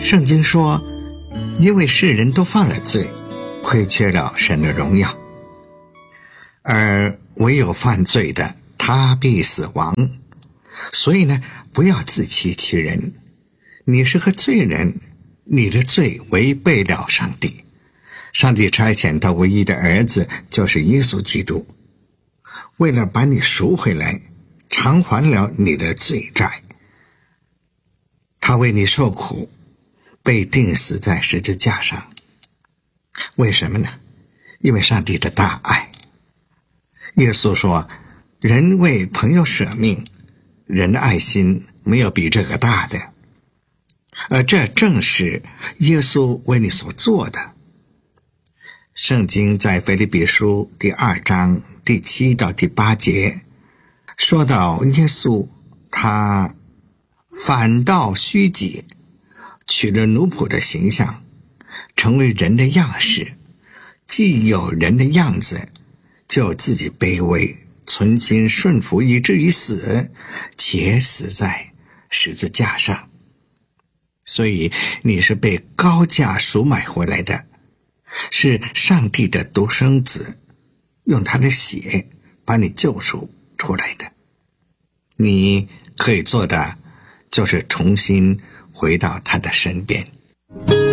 圣经说，因为世人都犯了罪，亏缺了神的荣耀，而唯有犯罪的，他必死亡。所以呢，不要自欺欺人，你是个罪人，你的罪违背了上帝。上帝差遣他唯一的儿子，就是耶稣基督，为了把你赎回来，偿还了你的罪债。他为你受苦，被钉死在十字架上。为什么呢？因为上帝的大爱。耶稣说，人为朋友舍命，人的爱心没有比这个大的，而这正是耶稣为你所做的。圣经在腓立比书第2章第7到第8节说到，耶稣他反倒虚己，取了奴仆的形象，成为人的样式，既有人的样子，就自己卑微，存心顺服，以至于死，且死在十字架上。所以你是被高价赎买回来的，是上帝的独生子，用他的血把你救赎出来的。你可以做的就是重新回到他的身边。